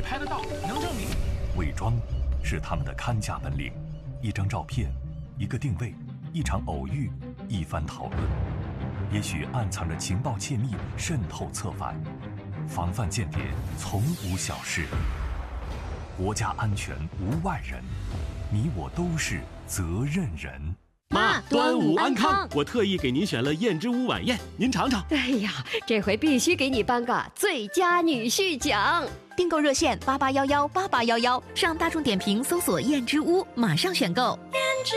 拍得到，能证明。 伪装是他们的看家本领，一张照片，一个定位，一场偶遇，一番讨论，也许暗藏着情报窃密渗透策反，防范间谍从无小事。国家安全无外人，你我都是责任人。 妈，端午安康！我特意给您选了燕之屋晚宴，您尝尝。 哎呀，这回必须给你颁个最佳女婿奖！ 订购热线88118811，上大众点评搜索燕之屋，马上选购。